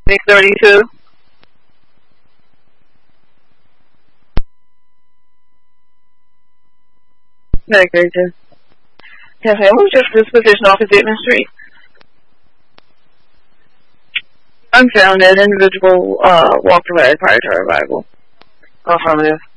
632. Negligence. Yes, ma'am. Who's just this position off of Dickman Street? Unfound. That individual walked away prior to arrival. Affirmative.